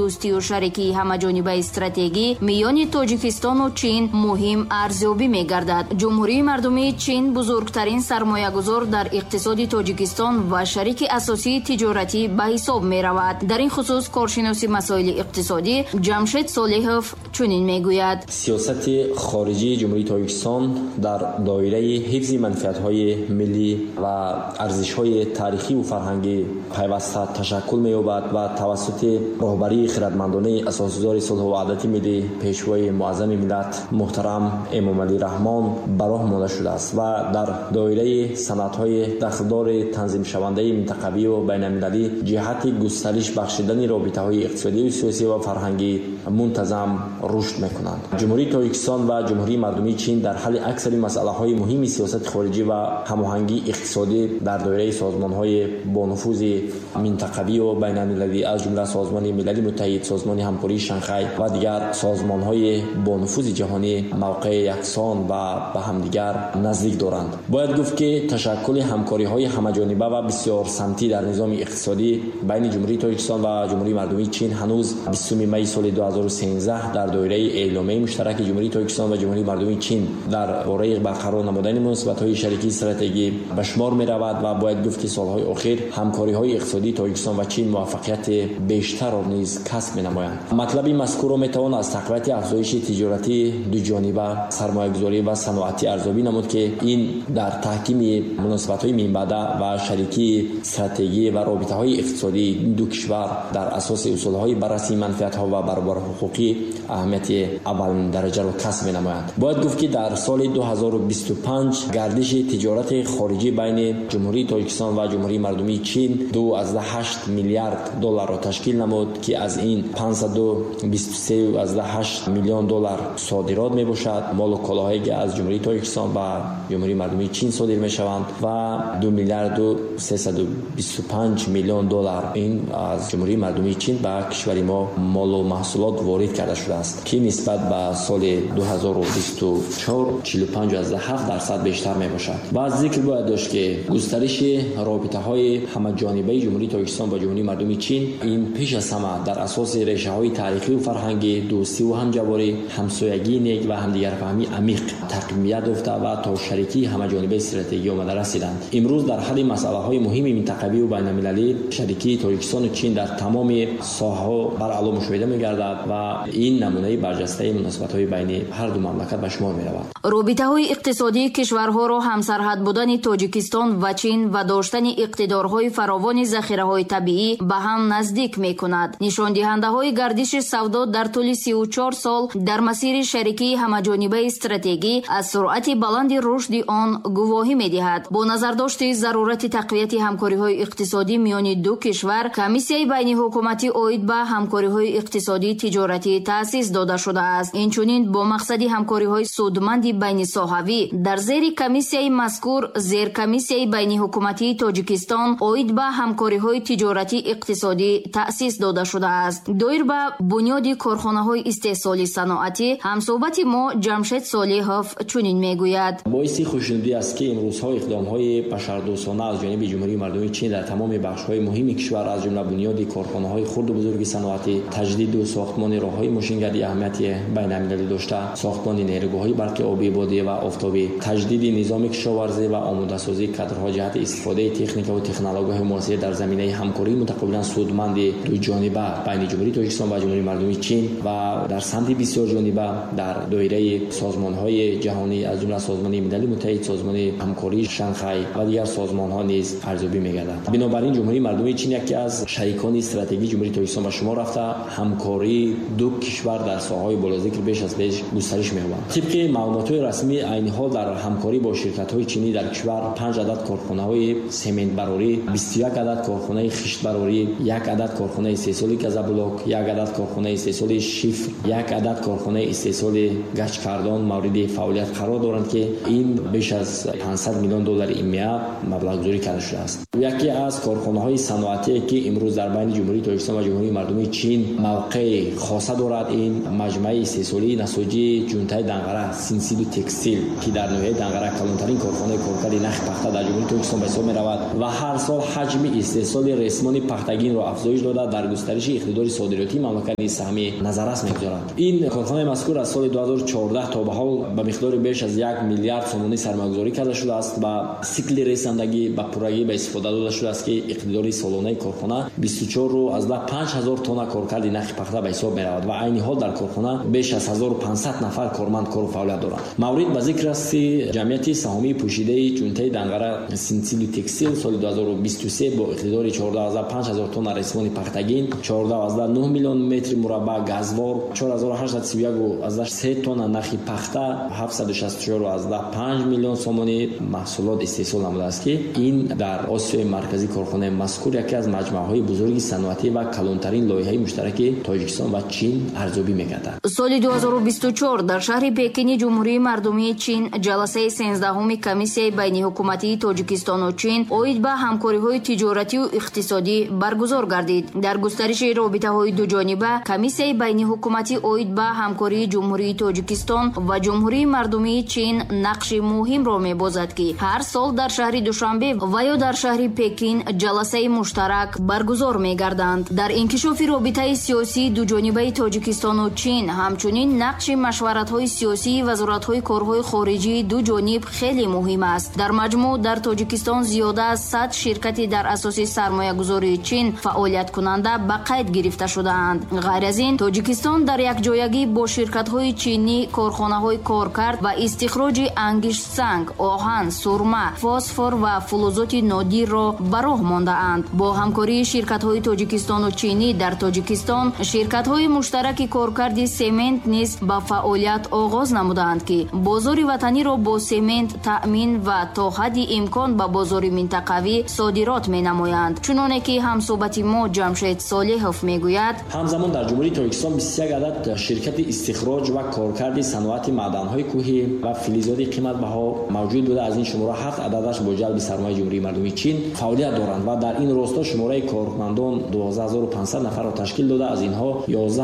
دوستی و شریکی همه‌جانبه استراتژی میان تاجیکستان و چین مهم ارزیابی می‌گردد. جمهوری مردمی چین بزرگترین سرمایه‌گذار در اقتصاد تاجیکستان و شریک اساسی تجارتی به حساب می‌رود. در این خصوص کارشناس مسائل اقتصادی جمشید صالحов چنین می‌گوید: سیاست خارجی جمهوری تاجیکستان در دایره حفظ منفعت‌های ملی و ارزش‌های تاریخی و فرهنگی پیوسته تشکل می‌یابد و توسط رهبری خردمندانه اساسگزار صلح و وحدت ملی پیشوای معظم ملت محترم امام علی رحمان براه مانده شده است و در دایره صنعت‌های دخلدار تنظیم شونده منطقوی و بین‌المللی جهت گسترش بخشیدن رابطه‌های اقتصادی و سیاسی و فرهنگی منتظم رشد می‌کنند. جمهوری تاجیکستان و جمهوری مردمی چین در حل اکثر مسائل‌های مهم سیاست خارجی و هماهنگی اقتصادی در دایره سازمان‌های با نفوذ منطقوی و بین‌المللی از جمله سازمان ملل متحد، سازمان همکاری شانگهای و دیگر سازمان‌های با نفوذ جهانی موقع یکسان و به همدیگر نزدیک دارند. باید گفت که تشکل همکاری‌های همه‌جانبه و بسیار سمتی در نظام اقتصادی بین جمهوری تاجیکستان و جمهوری مردمی چین هنوز 20 می سال 2013 در دایره اعلامیه مشترک جمهوری تاجیکستان و جمهوری مردمی چین درباره برقرار نمودن مناسبت‌های شریکی استراتژی به شمار می‌رود و باید گفت که سال‌های اخیر همکاری‌های اقتصادی تاجیکستان و چین موفقیت بیشتر را نیز کسب می‌نمایند. مطلب مذکور را می‌توان از تقویت افزایش تجارتی دو جانبه، سرمایه‌گذاری و صنعتی ارزیابی نمود که این در تحکیم مناسبت‌های منبعده و شریکی استراتژی و رابطه‌های اقتصادی دو کشور در اساس اصول‌های بررسی منفعت‌ها و برابر حقوقی اهمیت اول درجه را کسب می‌نمایند. باید گفت که در سال 2025 گردش تجارت خارجی بین جمهوری تاجیکستان و جمهوری مردمی چین 2.8 میلیارد دلار را تشکیل نمود که از این 523.8 میلیون دلار صادرات میباشد. مال و کالاهایی که از جمهوری تاجیکستان و جمهوری مردمی چین صادر میشوند و 2 میلیارد و 325 میلیون دلار این از جمهوری مردمی چین به کشور ما مال و محصولات وارد کرده شده است که نسبت به سال 2024 45.7% بیشتر میباشد. بعد ذکر باید داشت که گسترش رابطه‌های همه‌جانبه جمهوری تاجیکستان با جمهوری مردمی چین این پیش از همه در اساس ریشه‌های تاریخی و فرهنگی، دوستی و همجواری، همسایگی نیک و همدیگرفهمی عمیق تقویت یافته و تا شریکی همه‌جانبه استراتژی آمده رسیدند. امروز در حل مسائله‌های مهم منطقوی و بین‌المللی شریکی تاجیکستان و چین در تمام ساحه‌ها بر اعلی مشاهده می‌گردد و این نمونه برجسته مناسبت‌های بین هر دو مملکت به شمار می‌رود. رابطه‌های اقتصادی کشورها را همسرحد بودن تاجیکستان و چین و داشتن اقتدارهای فراوان ذخیره‌های طبیعی به هم نزدیک می‌کند. نشان دهنده‌های گردش سودا در طول 34 سال در مسیر شریکی همه‌جانبه استراتژی از سرعت بلند رشد آن گواهی می‌دهد. با نظر داشت ضرورت تقویت همکاری‌های اقتصادی میان دو کشور، کمیسیای بین حکومتی اید به همکاری‌های اقتصادی تجارتی تأسیس داده شده است. اینچنین با مقصد همکاری‌های سودمند بین ساحوی در زیر کمیسیای مذکور زیر کمیسیای بین حکومتی تاجیکستان اید به همکاری‌های تجارتی اقتصادی تأسیس داده شده است. دایر به بنیاد کارخانه‌های استحصالی صنعتی همصحبت ما جمشید صالحов چنین میگوید: باعث خوشنودی است که امروزها اقدام‌های بشردوستانه از جانب جمهوری مردمی چین در تمام بخش‌های مهم کشور از جمله بنیاد کارخانه‌های خرد و بزرگ صنعتی، تجدید و ساختمان راه‌های ماشینگری اهمیت بین‌المللی داشته، ساختمان نیروگاه‌های برق آبی بادی و آفتابی، تجدید نظام کشاورزی و آماده‌سازی کادرها جهت استفاده تکنیک و تکنولوژی معاصر در زمینه همکاری متقابلا سودمند دو جانبه بین جمهوری تاجیکستان و جمهوری مردمی چین و در سمت بسیار جانبه در دایره سازمان‌های جهانی از جمله سازمان ملل متحد، سازمان همکاری شانگهای و دیگر سازمان‌ها نیز ارزیابی می‌گردد. بنابراین جمهوری مردمی چین یکی از شریکان استراتژیک جمهوری تاجیکستان به شمار رفته، همکاری دو کشور در ساحه‌های بالذکر بیش از پیش گسترش می‌یابد. طبق معلومات‌های رسمی عین حال در همکاری با شرکت‌های چینی در کشور 5 عدد کارخانه‌های سمنت براری، 21 عدد کارخانه خشت براری، 1 عدد کارخانه استحصال گازبلاک، 1 عدد کارخانه استحصال شیفر، 1 عدد کارخانه استحصال گچ کردان مورد فعالیت قرار دارند که این بیش از 500 میلیون دلار ایمنیت مبلغ گذاری کرده شده است. یکی از کارخانه‌های صنعتی که امروز در بین جمهوری تاجیکستان و جمهوری مردمی چین موقع خاصه دارد این مجمع استحصالی نساجی جونتای دنقره سینسید و تکستیل که در نوحه دنقره کلانترین کارخانه کارکرد نخ پخته در جمهوری تاجیکستان به حساب می‌رود و هر سال حجم استحصال رسمان پختگین را افزایش داده در گسترش اقتدار اقتدار صادراتی مملکت نیز سهم نظررس می‌گذارد. این کارخانه مذکور از سال 2014 تا به حال به مقدار بیش از 1 میلیارد سومانی سرمایه‌گذاری کرده شده است و سیکل رساندگی به پروژه به استفاده داده شده است که اقتدار سالانه کارخانه 24 رو از 5000 تن کارکرد نخ پخته به حساب می‌رود و عین حال در کارخانه بیش از 1500 نفر کارمند کار و فعالیت دارند. مورد به ذکر است جمعیت سهامی پوشیده چونته دنگره سینسیل تکستیل سال 2023 با اقتدار 14500 تن رسمانی پختگین، 14.9 میلیون متر مربع گازوار، 4831 تن نخ پخته، 764.5 میلیون سومانی محصولات استحصال نموده است که این در آسیای مرکزی کارخانه مذکور یکی از مجموعه‌های بزرگ صنعتی و کلانترین لایحه مشترک تاجیکستان و چین ارزیابی می‌گردد. سال 2024 در شهر پکین جمهوری مردمی چین جلسه 13 کمیسیای بین حکومتی تاجیکستان و چین اوید به همکاری‌های تجارتی و اقتصادی برگزار گردید. در گسترش رابطه‌های دو جانبه کمیسیای بین حکومتی اوید به همکاری جمهوری تاجیکستان و جمهوری مردمی چین نقش مهم را می‌بازد که هر سال در شهر دوشنبه و یا در شهر پکین جلسه مشترک برگزار می‌گردند. در انکشاف رابطه سیاسی دو جانبه تاجیکستان و چین همچنین نقش مشورت‌های سیاسی وزارت‌های کارهای خارجی دو جانب خیلی مهم است. در مجموع در تاجیکستان زیاده از 100 شرکتی در اساس سرمایه‌گذاری چین فعالیت کننده به قید گرفته شده‌اند. غیر از این تاجیکستان در یک جایگی با شرکت‌های چینی کارخانه‌های کارکرد و استخراج انگشت سنگ، آهن، سرمه، فسفر و فلزات نادر را به راه مانده‌اند. با همکاری شرکت‌های تاجیکستان و چینی در تاجیکستان شرکت‌های مشترک کارکرد سمنت نیز به فعالیت آغاز نمودند که بازار وطنی را با سمنت تأمین و تا حد امکان به بازار منطقوی صادرات می‌نمایند. چنانه که همصحبت ما جمشید صالحов میگوید همزمان در جمهوری تاجیکستان 21 عدد شرکت استخراج و کارکرد صنعت معدن‌های کوهی و فلزات قیمت بها موجود بوده. از این شماره 7 عددش با جلب سرمایه جمهوری مردمی چین فعالیت دارند و در این راستا شماره کارمندان 12500 نفر را تشکیل داده. از اینها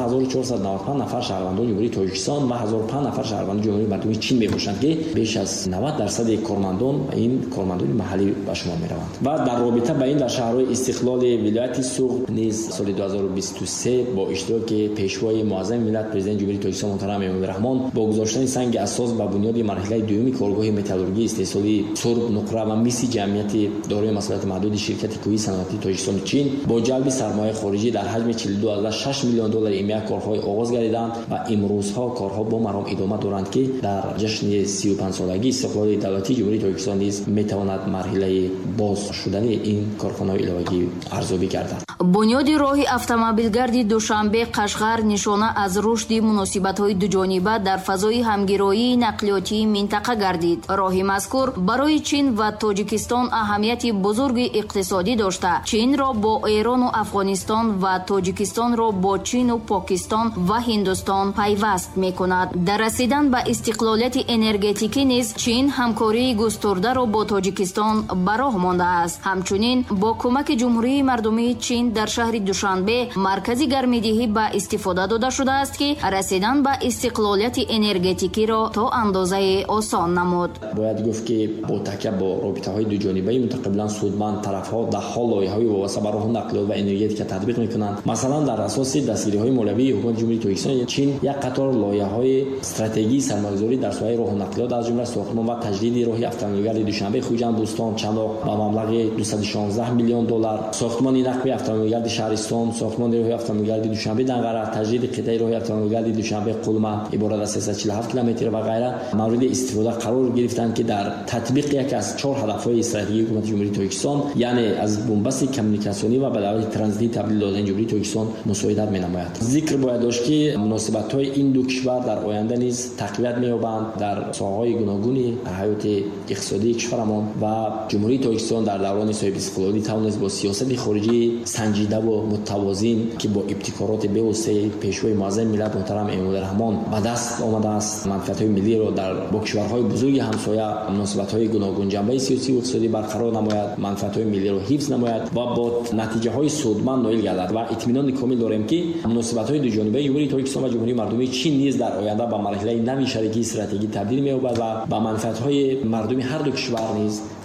11495 نفر شهروندان جمهوری تاجیکستان و 1005 نفر شهروندان جمهوری مردمی چین میباشند که بیش از 90% کارمندان این کارمندان محلی به شما میروند. و در رابطه با این در شهرهای استقلال ولایت سوق نیز سال 2023 با اشتراک پیشوای معظم ملت پرزیدنت جمهوری تاجیکستان محترم امام‌الرحمن با گذاشتن سنگ اساس و بنیاد مرحله دوم کارگاه متالورژی استحصالی سرب نقره و میسی جمعیت دارای مسئولیت محدود شرکت کوهی صنعتی تاجیکستان چین با جلب سرمایه خارجی در حجم 42.6 میلیون دلار ایمیا کارهای آغاز گردیدند و امروزها کارها با مرام ادامه دارند که در جشن 35 سالگی استقلال دولتی جمهوری تاجیکستان نیز میتواند مرحله باز شدن این کارخانه‌های الهی ارزیابی گردد. بنیاد راه اتومبیلگرد دوشنبه قشقر نشانه از رشد مناسبت‌های دوجانبه در فضای همگرایی نقلیاتی منطقه گردید. راه مذکور برای چین و تاجیکستان اهمیت بزرگ اقتصادی داشته. چین را با ایران و افغانستان و تاجیکستان را با چین و پاکستان و هندوستان پیوست می‌کند. در رسیدن به استقلالیت انرژتیکی نیز چین همکاری گسترده را با تاجیکستان به راه مانده است. همچنین با کمک جمهوری مردمی چین در شهر دوشنبه مرکزی گرمایدهی به استفاده داده شده است که رسیدن به استقلالیت انرژتیکی را تا اندازه آسان نمود. باید گفت که با تکیه با رابطه‌های دو جانبه متقابلا سودمند طرف‌ها در حال لایحه‌های وابسته به راه نقلیات و انرژی که تطبیق می‌کنند. مثلا در اساس دستگیری‌های مولوی حکومت جمهوری تاجیکستان چین یک قطار لایحه‌های استراتژی سرمایه‌گذاری در ساحه راه نقلیات از جمله ساختمان و تجدید راه اتومبیلگرد دوشنبه خوجند بوستان چناق با مبلغ 216 میلیون دلار، ساختمان نقل اتومبیلگرد شهرستان، ساختمان راه اتومبیلگرد دوشنبه دنگره، تجدید قطعه راه اتومبیلگرد دوشنبه قلمه عبارت از 347 کیلومتر و غیره مورد استفاده قرار گرفتند که در تطبیق یک از 4 هدف‌های استراتژی حکومت جمهوری تاجیکستان یعنی از بنبست کمیونیکاسیونی و به دولت ترانزیتی تبدیل دادن جمهوری تاجیکستان مساعدت می‌نماید. ذکر باید داشت که مناسبت‌های این دو کشور در آینده نیز تقویت می‌یابند در ساحه‌های گوناگون حیات اقتصادی کشورمان و جمهوری تاجیکستان در دوران صاحب استقلالی توانست با سیاست خارجی سنجیده و متوازن که با ابتکارات بی‌واسطه پیشوای معظم ملت محترم امام‌الرحمن به دست آمده است منفعت‌های ملی را در با کشورهای بزرگ همسایه مناسبت‌های گوناگون جنبه سیاسی و اقتصادی برقرار نماید، منفعت‌های ملی را حفظ نماید و با نتیجه‌های سودمند نائل گردد و اطمینان کامل داریم که مناسبت‌های دو جانبه جمهوری تاجیکستان و جمهوری مردمی چین نیز در آینده به مرحله نوی شریکی استراتژیک تبدیل می‌یابد و به منفعت‌های مردم هر دو کشور نیز خدمت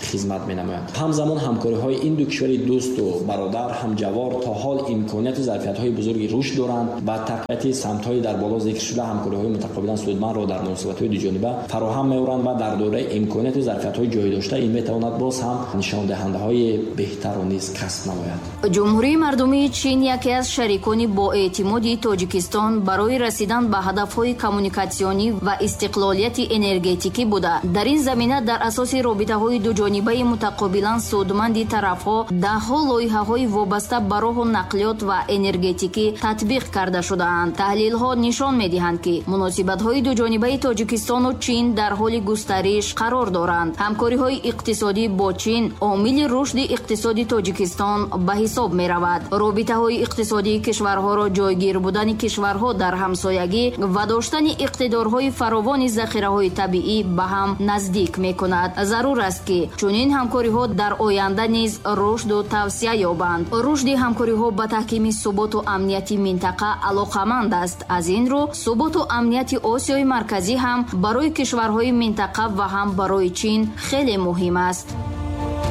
менамояд. ҳамзамон ҳамкориҳои ин ду кишвари дӯсту бародар ҳамҷавор то ҳол имконияту зарфиятҳои бузурги рушд доранд ва тақвияти самтҳои дар боло зикршуда ҳамкориҳои мутақобилан судмандро дар муносибатҳои дуҷониба фароҳам меоранд ва дар дораи имконияту зарфиятҳои ҷойдошта ин метавонад боз ҳам нишондиҳандаҳои беҳтарро низ касб намояд. ҷумҳурии мардумии чин яке аз шарикони боэътимоди тоҷикистон барои расидан ба ҳадафҳои коммуникатсионӣ ва истиқлолияти энергетикӣ буда дар ин замина дар асоси робитаҳои дуҷонибаи мутақобилан судманди тарафҳо даҳҳо лоиҳаҳои вобаста ба роҳу нақлиёт ва энергетикӣ татбиқ карда шудаанд. таҳлилҳо нишон медиҳанд ки муносибатҳои дуҷонибаи тоҷикистону чин дар ҳоли густариш қарор доранд. ҳамкориҳои иқтисодӣ бо чин омили рушди иқтисоди тоҷикистон ба ҳисоб меравад. робитаҳои иқтисодии кишварҳоро ҷойгир будани кишварҳо дар ҳамсоягӣ ва доштани иқтидорҳои фаровони захираҳои табиӣ ба ҳам наздик мекунад. зарур аст ки чунин ҳамкориҳо дар оянда низ рушду тавсия ёбанд. рушди ҳамкориҳо ба таҳкими суботу амнияти минтақа алоқаманд аст. аз ин рӯ суботу амнияти осиёи марказӣ ҳам барои кишварҳои минтақа ва ҳам барои чин хеле муҳим аст.